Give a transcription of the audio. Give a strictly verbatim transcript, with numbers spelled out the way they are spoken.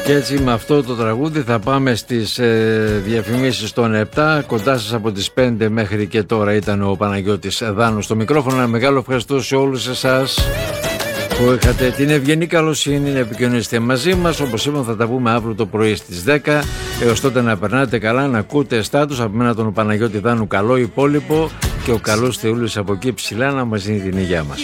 Και έτσι με αυτό το τραγούδι θα πάμε στις ε, διαφημίσεις των επτά. Κοντά σας από τις πέντε μέχρι και τώρα ήταν ο Παναγιώτης Δάνος στο μικρόφωνο. Ένα μεγάλο ευχαριστώ σε όλους εσάς που είχατε την ευγενή καλοσύνη να επικοινωνήσετε μαζί μας. Όπως είπαμε, θα τα πούμε αύριο το πρωί στις δέκα. Έως τότε να περνάτε καλά, να ακούτε στάτους. Από μένα τον Παναγιώτη Δάνου, καλό υπόλοιπο, και ο καλός Θεούλης από εκεί ψηλά να μας δίνει την υγεία μας.